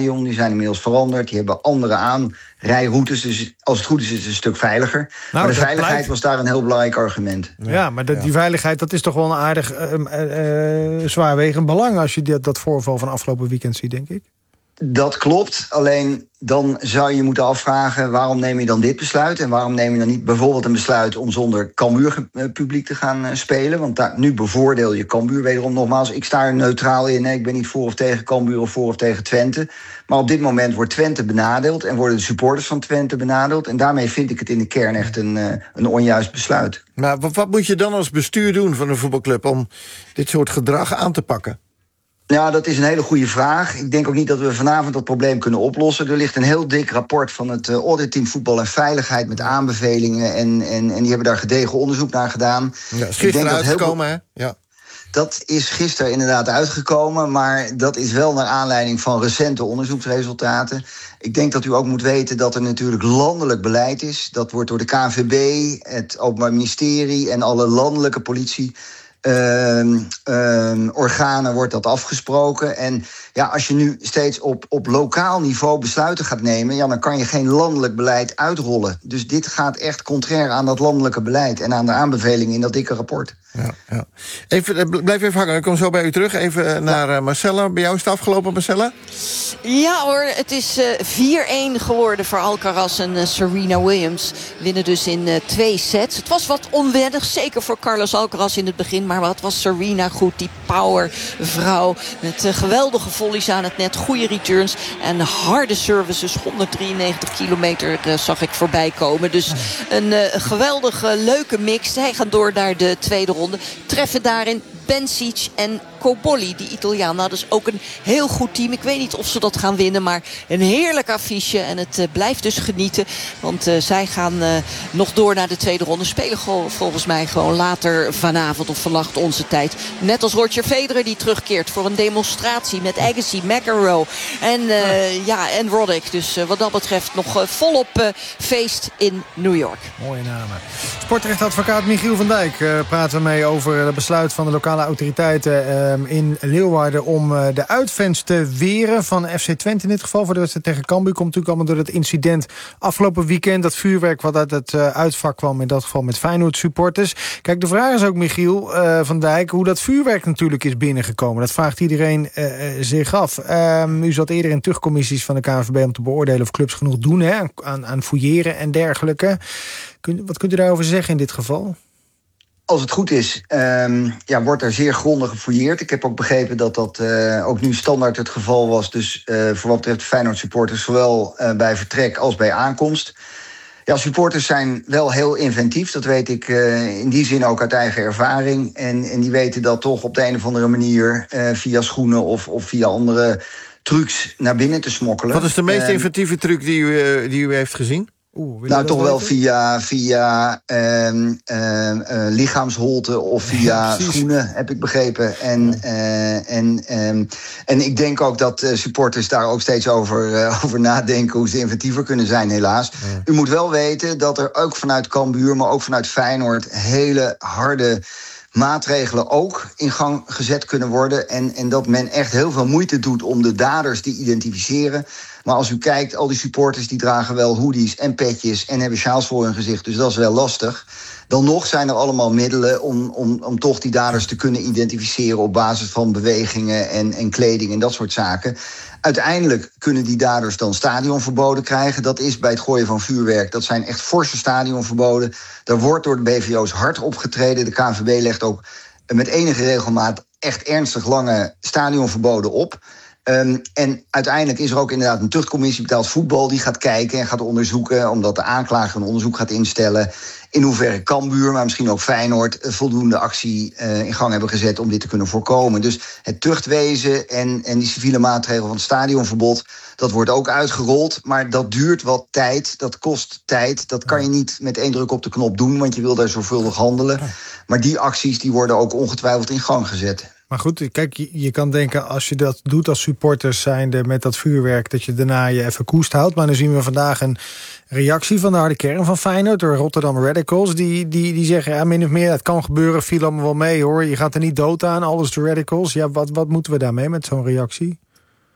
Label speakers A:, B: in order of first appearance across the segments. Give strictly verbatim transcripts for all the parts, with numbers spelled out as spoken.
A: stadion. Die zijn inmiddels veranderd. Die hebben andere aanrijroutes. Dus als het goed is, is het een stuk veiliger. Nou, maar de veiligheid blijft... was daar een heel belangrijk argument.
B: Ja, ja maar de, die veiligheid, dat is toch wel een aardig uh, uh, zwaarwegend belang... als je dat, dat voorval van afgelopen weekend ziet, denk ik.
A: Dat klopt, alleen dan zou je moeten afvragen... waarom neem je dan dit besluit? En waarom neem je dan niet bijvoorbeeld een besluit... om zonder Cambuur publiek te gaan uh, spelen? Want daar, nu bevoordeel je Cambuur wederom nogmaals. Ik sta er neutraal in, nee, ik ben niet voor of tegen Cambuur... of voor of tegen Twente. Maar op dit moment wordt Twente benadeeld... en worden de supporters van Twente benadeeld. En daarmee vind ik het in de kern echt een, uh, een onjuist besluit.
C: Maar wat, wat moet je dan als bestuur doen van een voetbalclub... om dit soort gedrag aan te pakken?
A: Ja, dat is een hele goede vraag. Ik denk ook niet dat we vanavond dat probleem kunnen oplossen. Er ligt een heel dik rapport van het uh, auditteam Voetbal en Veiligheid... met aanbevelingen en, en, en die hebben daar gedegen onderzoek naar gedaan.
C: Ja, is gisteren uitgekomen, hè? Ja.
A: Dat is gisteren inderdaad uitgekomen... maar dat is wel naar aanleiding van recente onderzoeksresultaten. Ik denk dat u ook moet weten dat er natuurlijk landelijk beleid is. Dat wordt door de K N V B, het Openbaar Ministerie... en alle landelijke politie... Uh, uh, organen wordt dat afgesproken. En ja, als je nu steeds op, op lokaal niveau besluiten gaat nemen... Ja, dan kan je geen landelijk beleid uitrollen. Dus dit gaat echt contrair aan dat landelijke beleid... en aan de aanbevelingen in dat dikke rapport.
C: Ja, ja. Even, blijf even hangen, ik kom zo bij u terug. Even naar uh, Marcella. Bij jou is het afgelopen, Marcella?
D: Ja hoor, het is uh, vier-een geworden voor Alcaraz en uh, Serena Williams. Winnen dus in uh, twee sets. Het was wat onwennig, zeker voor Carlos Alcaraz in het begin... maar wat was Serena goed, die powervrouw... met uh, geweldige volleys aan het net, goede returns... en harde services, honderddrieënnegentig kilometer uh, zag ik voorbij komen. Dus een uh, geweldige, leuke mix. Zij gaan door naar de tweede ronde. Treffen daarin Bencic en Cobolli, die Italiaan. Nou, dat is ook een heel goed team. Ik weet niet of ze dat gaan winnen, maar een heerlijk affiche. En het uh, blijft dus genieten. Want uh, zij gaan uh, nog door naar de tweede ronde. Spelen gewoon, volgens mij gewoon later vanavond of vannacht onze tijd. Net als Roger Federer die terugkeert voor een demonstratie met Agassi, McEnroe en, uh, ja, en Roddick. Dus uh, wat dat betreft nog uh, volop uh, feest in New York.
B: Mooie namen. Sportrechtadvocaat Michiel van Dijk uh, praten we mee over het besluit van de lokale autoriteiten uh, in Leeuwarden om uh, de uitfans te weren van F C Twente in dit geval. Voor de wedstrijd tegen Cambuur komt natuurlijk allemaal door het incident afgelopen weekend. Dat vuurwerk wat uit het uh, uitvak kwam, in dat geval met Feyenoord supporters. Kijk, de vraag is ook, Michiel uh, van Dijk, hoe dat vuurwerk natuurlijk is binnengekomen. Dat vraagt iedereen uh, zich af. Um, u zat eerder in tuchtcommissies van de K N V B om te beoordelen of clubs genoeg doen, hè, aan, aan fouilleren en dergelijke. Kun, wat kunt u daarover zeggen in dit geval?
A: Als het goed is, um, ja, wordt er zeer grondig gefouilleerd. Ik heb ook begrepen dat dat uh, ook nu standaard het geval was. Dus uh, voor wat betreft Feyenoord supporters, zowel uh, bij vertrek als bij aankomst. Ja, supporters zijn wel heel inventief. Dat weet ik uh, in die zin ook uit eigen ervaring. En, en die weten dat toch op de een of andere manier uh, via schoenen of, of via andere trucs naar binnen te smokkelen.
C: Wat is de meest
A: uh,
C: inventieve truc die u, uh, die u heeft gezien?
A: Oeh, nou, toch wel via, via uh, uh, uh, lichaamsholte of via ja, schoenen, heb ik begrepen. En, uh, en, um, en ik denk ook dat uh, supporters daar ook steeds over, uh, over nadenken hoe ze inventiever kunnen zijn, helaas. Ja. U moet wel weten dat er ook vanuit Cambuur, maar ook vanuit Feyenoord hele harde maatregelen ook in gang gezet kunnen worden. En, en dat men echt heel veel moeite doet om de daders te identificeren. Maar als u kijkt, al die supporters die dragen wel hoodies en petjes en hebben sjaals voor hun gezicht. Dus dat is wel lastig. Dan nog zijn er allemaal middelen om, om, om toch die daders te kunnen identificeren op basis van bewegingen en, en kleding en dat soort zaken. Uiteindelijk kunnen die daders dan stadionverboden krijgen. Dat is bij het gooien van vuurwerk. Dat zijn echt forse stadionverboden. Daar wordt door de B V O's hard opgetreden. De K N V B legt ook met enige regelmaat echt ernstig lange stadionverboden op. Um, en uiteindelijk is er ook inderdaad een tuchtcommissie betaald voetbal die gaat kijken en gaat onderzoeken, omdat de aanklager een onderzoek gaat instellen in hoeverre Cambuur, maar misschien ook Feyenoord, voldoende actie uh, in gang hebben gezet om dit te kunnen voorkomen. Dus het tuchtwezen en, en die civiele maatregelen van het stadionverbod, dat wordt ook uitgerold, maar dat duurt wat tijd, dat kost tijd. Dat kan je niet met één druk op de knop doen, want je wil daar zorgvuldig handelen. Maar die acties die worden ook ongetwijfeld in gang gezet.
B: Maar goed, kijk, je, je kan denken als je dat doet als supporters zijnde met dat vuurwerk, dat je daarna je even koest houdt. Maar dan zien we vandaag een reactie van de harde kern van Feyenoord door Rotterdam Radicals. Die, die, die zeggen, ja, min of meer, het kan gebeuren, viel allemaal wel mee hoor. Je gaat er niet dood aan, alles de Radicals. Ja, wat, wat moeten we daarmee met zo'n reactie?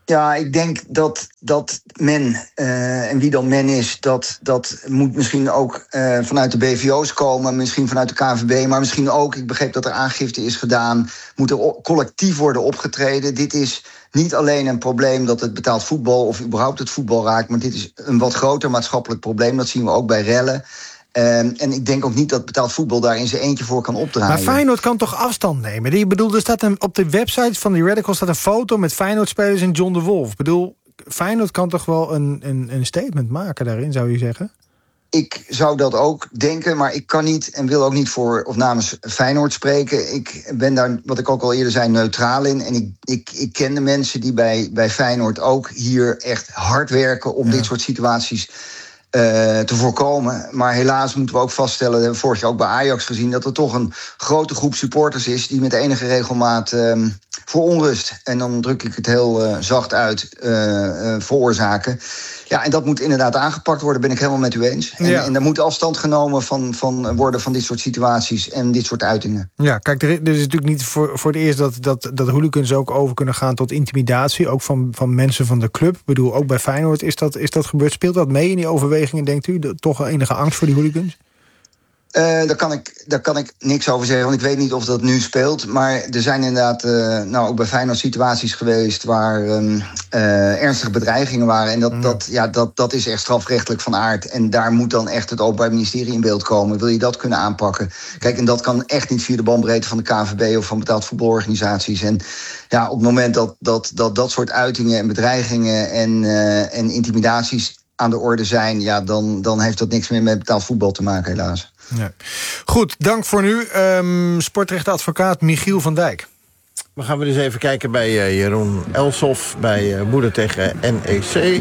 A: Ja, ik denk dat, dat men, uh, en wie dan men is, dat, dat moet misschien ook uh, vanuit de B V O's komen, misschien vanuit de K N V B, maar misschien ook, ik begreep dat er aangifte is gedaan, moet er o- collectief worden opgetreden. Dit is niet alleen een probleem dat het betaald voetbal of überhaupt het voetbal raakt, maar dit is een wat groter maatschappelijk probleem. Dat zien we ook bij rellen. Uh, en ik denk ook niet dat betaald voetbal daar in zijn eentje voor kan opdraaien.
B: Maar Feyenoord kan toch afstand nemen? Ik bedoel, er staat een, op de website van die Radicals staat een foto met Feyenoord-spelers en John de Wolf. Ik bedoel, Feyenoord kan toch wel een, een, een statement maken daarin, zou je zeggen?
A: Ik zou dat ook denken, maar ik kan niet en wil ook niet voor of namens Feyenoord spreken. Ik ben daar, wat ik ook al eerder zei, neutraal in. En ik, ik, ik ken de mensen die bij, bij Feyenoord ook hier echt hard werken om ja. dit soort situaties Uh, te voorkomen. Maar helaas moeten we ook vaststellen, dat hebben we vorig jaar ook bij Ajax gezien, dat er toch een grote groep supporters is die met enige regelmaat uh, voor onrust, en dan druk ik het heel uh, zacht uit, uh, uh, veroorzaken. Ja, en dat moet inderdaad aangepakt worden, ben ik helemaal met u eens. En, ja. en daar moet afstand genomen van, van worden van dit soort situaties en dit soort uitingen. Ja,
B: kijk, er is natuurlijk niet voor, voor het eerst dat, dat, dat hooligans ook over kunnen gaan tot intimidatie, ook van, van mensen van de club. Ik bedoel, ook bij Feyenoord is dat, is dat gebeurd. Speelt dat mee in die overwegingen, denkt u? Toch enige angst voor die hooligans?
A: Uh, daar, kan ik, daar kan ik niks over zeggen, want ik weet niet of dat nu speelt. Maar er zijn inderdaad uh, nou, ook bij Feyenoord situaties geweest waar um, uh, ernstige bedreigingen waren. En dat, mm. dat, ja, dat, dat is echt strafrechtelijk van aard. En daar moet dan echt het Openbaar Ministerie in beeld komen. Wil je dat kunnen aanpakken? Kijk, en dat kan echt niet via de bandbreedte van de K N V B of van betaald voetbalorganisaties. En ja, op het moment dat dat, dat, dat soort uitingen en bedreigingen en, uh, en intimidaties aan de orde zijn, ja, dan, dan heeft dat niks meer met betaald voetbal te maken, helaas.
B: Ja. Goed, dank voor nu. Um, sportrechtadvocaat Michiel van Dijk.
C: Dan gaan we dus even kijken bij uh, Jeroen Elsof, bij uh, Boede tegen N E C. Uh,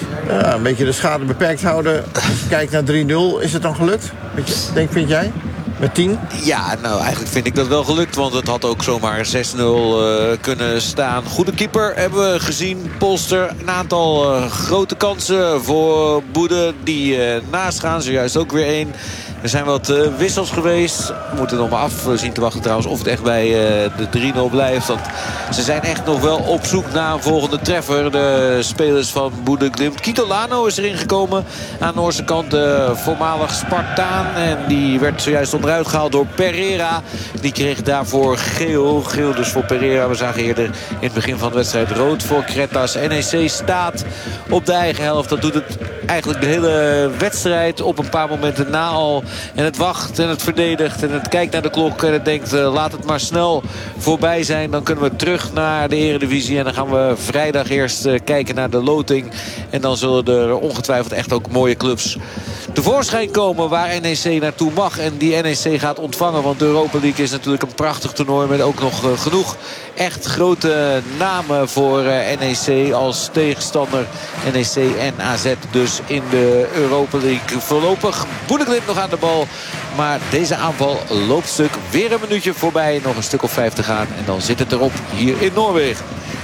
C: een beetje de schade beperkt houden. Als je kijkt naar drie nul, is het dan gelukt? Denk, vind jij? Met tien?
E: Ja, nou eigenlijk vind ik dat wel gelukt. Want het had ook zomaar zes nul uh, kunnen staan. Goede keeper hebben we gezien. Polster, een aantal uh, grote kansen voor Boede die uh, naast gaan. Zojuist ook weer één. Er zijn wat uh, wissels geweest. We moeten nog maar af zien te wachten trouwens of het echt bij uh, de drie nul blijft. Want ze zijn echt nog wel op zoek naar een volgende treffer. De spelers van Boede Glimt. Kitolano is erin gekomen aan de Noorse kant. De voormalig Spartaan. En die werd zojuist onderuit gehaald door Pereira. Die kreeg daarvoor geel. Geel dus voor Pereira. We zagen eerder in het begin van de wedstrijd rood voor Kretas. N E C staat op de eigen helft. Dat doet het eigenlijk de hele wedstrijd op een paar momenten na al. En het wacht en het verdedigt en het kijkt naar de klok en het denkt uh, laat het maar snel voorbij zijn. Dan kunnen we terug naar de Eredivisie en dan gaan we vrijdag eerst uh, kijken naar de loting. En dan zullen er ongetwijfeld echt ook mooie clubs tevoorschijn komen waar N E C naartoe mag. En die N E C gaat ontvangen, want de Europa League is natuurlijk een prachtig toernooi met ook nog uh, genoeg echt grote namen voor uh, N E C als tegenstander. N E C en A Z dus in de Europa League. Voorlopig Boede Glimt nog aan de bal. Maar deze aanval loopt stuk. Weer een minuutje voorbij. Nog een stuk of vijf te gaan. En dan zit het erop hier in Noorwegen.